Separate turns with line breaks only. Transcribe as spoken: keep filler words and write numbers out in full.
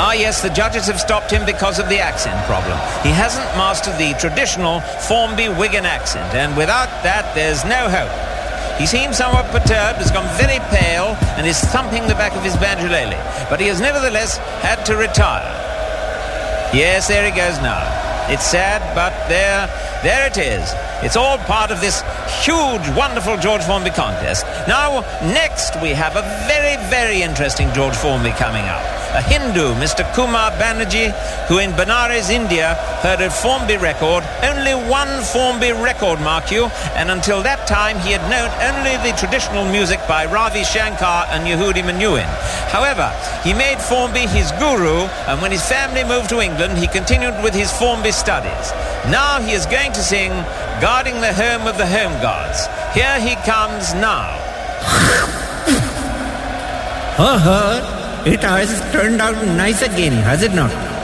Ah, yes, the judges have stopped him because of the accent problem. He hasn't mastered the traditional Formby Wigan accent, and without that, there's no hope. He seems somewhat perturbed, has gone very pale, and is thumping the back of his banjolele. But he has nevertheless had to retire. Yes, there he goes now. It's sad, but there, there it is. It's all part of this huge, wonderful George Formby contest. Now, next we have a very, very interesting George Formby coming up. A Hindu, Mister Kumar Banerjee, who in Benares, India, heard a Formby record, only one Formby record, mark you, and until that time he had known only the traditional music by Ravi Shankar and Yehudi Menuhin. However, he made Formby his guru, and when his family moved to England, he continued with his Formby studies. Now he is going to sing Guarding the Home of the Home Guards. Here he comes now.
Uh-huh. It has turned out nice again, has it not?